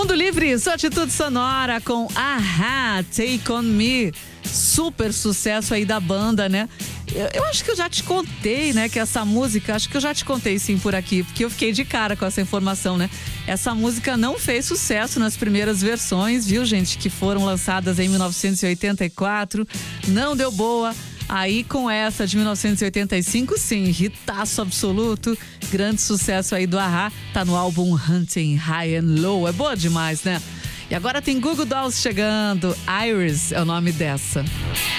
Mundo Livre, sua atitude sonora com A-ha, Take On Me. Super sucesso aí da banda, né? Eu acho que eu já te contei, né, que essa música, acho que eu já te contei sim por aqui, porque eu fiquei de cara com essa informação, né? Essa música não fez sucesso nas primeiras versões, viu, gente? Que foram lançadas em 1984, não deu boa. Aí com essa de 1985, sim, hitaço absoluto, grande sucesso aí do A-ha, tá no álbum Hunting High and Low, é boa demais, né? E agora tem Goo Goo Dolls chegando, Iris é o nome dessa.